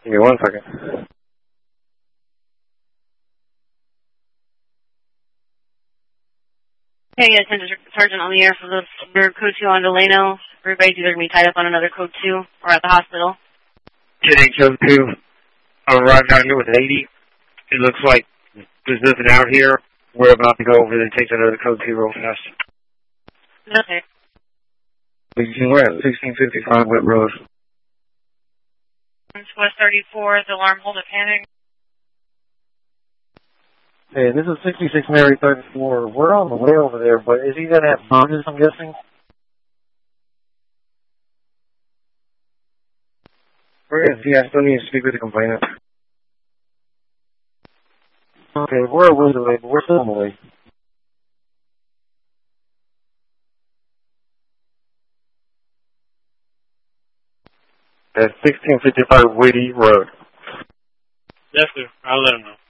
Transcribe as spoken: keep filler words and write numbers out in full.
Give me one second. Hey guys, this is Sergeant on the air for the for code two on Delano. Everybody's either going to be tied up on another code two or at the hospital. Getting code two. I arrived down here with eighty. It looks like there's nothing out here. We're about to go over there and take another code two real fast. Okay. We're at sixteen fifty-five Whit Road. West thirty-four, the alarm hold a panic. Hey, this is sixty-six Mary thirty-four. We're on the way over there, but is he going to have bondage, I'm guessing? Where is he? I still need to speak with the complainant. Okay, we're a ways away, but we're still on the way. At sixteen fifty-five Whitty Road. Yes, sir. I'll let him know.